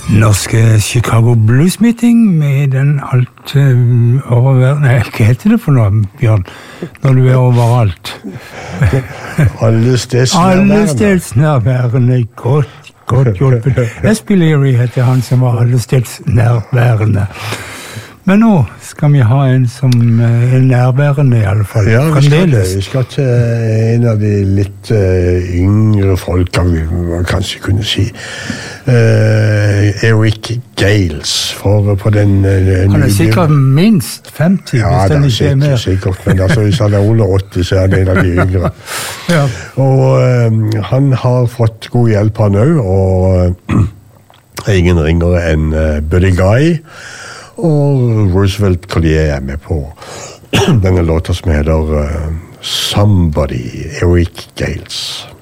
Norske Chicago Blues Meeting med den alt overværende... Nei, hva heter det for noe, Bjørn? Når du overalt. Allestedsnærværende. Godt hjulpet. Espilleri heter han som var allestedsnærværende. Men nå skal vi ha en som nærværende I alle fall. Ja, vi skal til en av de litt yngre folka, vi kanskje kunne si. Eric Gales, for på den... han sikkert minst 50, hvis den ikke mer. Ja, sikkert, men altså, hvis han under 80, så han en av de yngre. Ja. Og han har fått god hjelp han også, og ingen ringere enn Buddy Guy, og Roosevelt Collier med på denne låta som heter Somebody, Eric Gales.